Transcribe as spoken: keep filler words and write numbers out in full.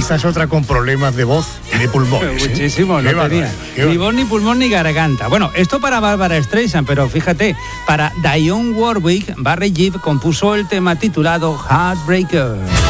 esta es otra con problemas de voz y de pulmones. ¿eh? Muchísimo, no tenía ni voz, ni pulmón, ni garganta. Bueno, esto para Barbara Streisand, pero fíjate, para Dionne Warwick, Barry Gibb compuso el tema titulado Heartbreaker.